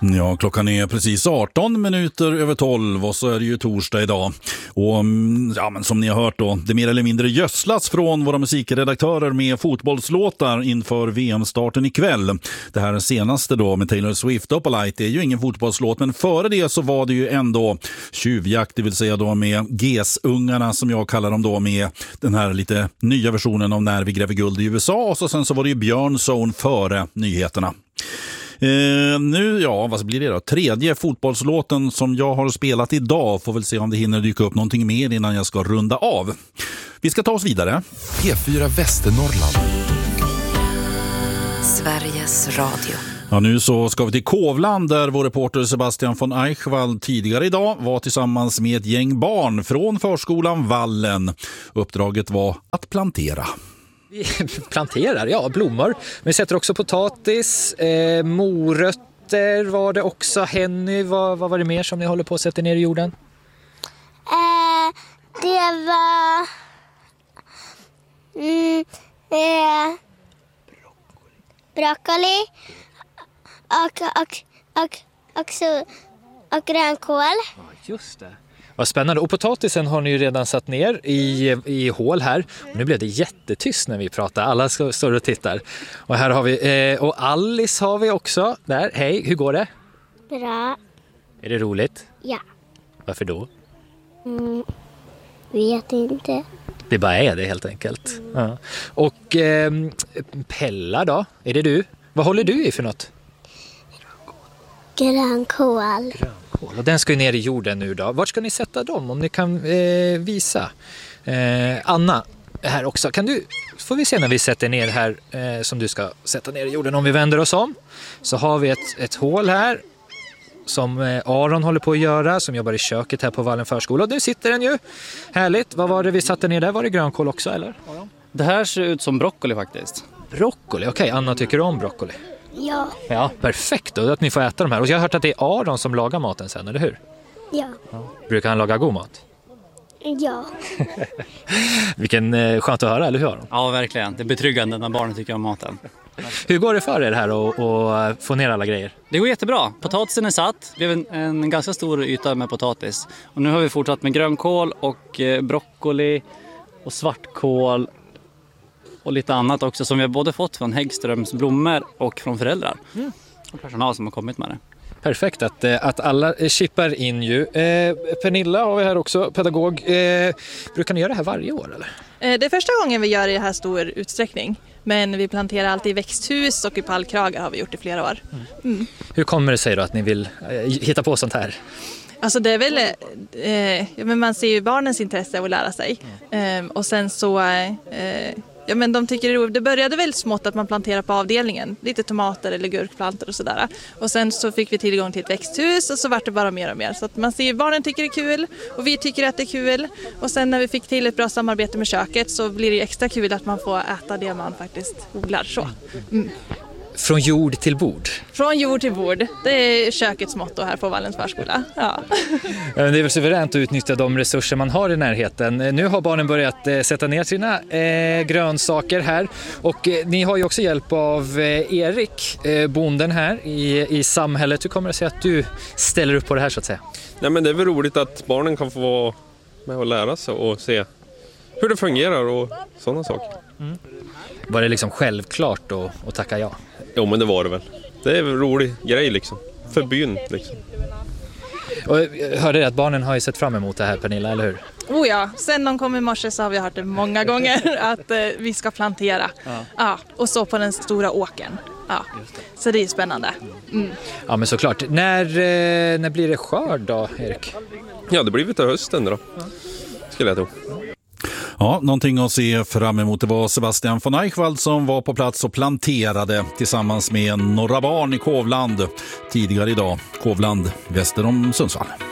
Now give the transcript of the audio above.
Ja, klockan är precis 18 minuter över 12 och så är det ju torsdag idag. Och ja, men som ni har hört då, det mer eller mindre gödslas från våra musikredaktörer med fotbollslåtar inför VM-starten ikväll. Det här senaste då med Taylor Swift och Polite är ju ingen fotbollslåt, men före det så var det ju ändå tjuvjakt, det vill säga då med GES-ungarna som jag kallar dem då, med den här lite nya versionen av När vi gräver guld i USA, och sen så var det ju Björnzone före nyheterna. Nu, ja, vad blir det då? Tredje fotbollslåten som jag har spelat idag. Får väl se om det hinner dyka upp någonting mer innan jag ska runda av. Vi ska ta oss vidare. P4 Västernorrland. Sveriges Radio. Ja, nu så ska vi till Kovland där vår reporter Sebastian von Eichwald tidigare idag var tillsammans med ett gäng barn från förskolan Vallen. Uppdraget var att plantera. Vi planterar, ja, blommor. Vi sätter också potatis, morötter var det också. Henny, vad var det mer som ni håller på att sätta ner i jorden? Det var broccoli och grönkål. Ja, just det. Vad spännande. Och potatisen har ni ju redan satt ner i hål här. Och nu blev det jättetyst när vi pratar. Alla står och tittar. Och här har vi, och Alice har vi också. Där, hej, hur går det? Bra. Är det roligt? Ja. Varför då? Vet inte. Det bara är det helt enkelt. Ja. Och Pella då? Är det du? Vad håller du i för något? Grönkål. Och den ska ju ner i jorden nu då. Vart ska ni sätta dem om ni kan visa? Anna, här också. Får vi se när vi sätter ner här som du ska sätta ner i jorden. Om vi vänder oss om så har vi ett hål här som Aron håller på att göra, som jobbar i köket här på Vallen förskola. Och nu sitter den ju. Härligt. Vad var det vi satte ner där? Var det grönkål också eller? Det här ser ut som broccoli faktiskt. Broccoli, okej. Anna tycker om broccoli. Ja. Ja, perfekt då, att ni får äta de här. Och jag har hört att det är Aron som lagar maten sen, eller hur? Ja. Brukar han laga god mat? Ja. Vilken skönt att höra, eller hur Aron? Ja, verkligen. Det är betryggande när barnen tycker om maten. Hur går det för er här att få ner alla grejer? Det går jättebra. Potatisen är satt. Det blev en ganska stor yta med potatis. Och nu har vi fortsatt med grönkål och broccoli och svartkål och lite annat också som vi har både fått från Häggströms blommor och från föräldrar och personal som har kommit med det. Perfekt att alla chippar in ju. Pernilla har vi här också, pedagog. Brukar ni göra det här varje år eller? Det är första gången vi gör det i här stor utsträckning. Men vi planterar alltid i växthus och i pallkragar har vi gjort i flera år. Mm. Hur kommer det sig då att ni vill hitta på sånt här? Alltså det är väl, men man ser ju barnens intresse av att lära sig. Och sen så, ja men de tycker det är roligt. Det började väl smått att man planterar på avdelningen. Lite tomater eller gurkplantor och sådär. Och sen så fick vi tillgång till ett växthus och så vart det bara mer och mer. Så att man ser ju barnen tycker det är kul och vi tycker att det är kul. Och sen när vi fick till ett bra samarbete med köket så blir det extra kul att man får äta det man faktiskt odlar så. Mm. Från jord till bord? Från jord till bord. Det är kökets motto här på Vallens förskola. Ja. Det är väl suveränt att utnyttja de resurser man har i närheten. Nu har barnen börjat sätta ner sina grönsaker här. Och ni har ju också hjälp av Erik, bonden här i samhället. Hur kommer det sig att du ställer upp på det här så att säga? Nej, men det är väl roligt att barnen kan få vara med och lära sig och se hur det fungerar och sådana saker. Mm. Var det liksom självklart att tacka ja? Jo, men det var det väl. Det är en rolig grej liksom. För byn liksom. Och jag hörde att barnen har ju sett fram emot det här, Pernilla, eller hur? Oh ja, sen de kom i morse så har vi hört det många gånger att vi ska plantera. Ja, och så på den stora åkern. Ja, så det är spännande. Mm. Ja, men såklart. När blir det skörd då, Erik? Ja, det blir vi till hösten då. Skulle jag tro. Ja, någonting att se fram emot. Det var Sebastian von Eichwald som var på plats och planterade tillsammans med några barn i Kovland tidigare idag. Kovland väster om Sundsvall.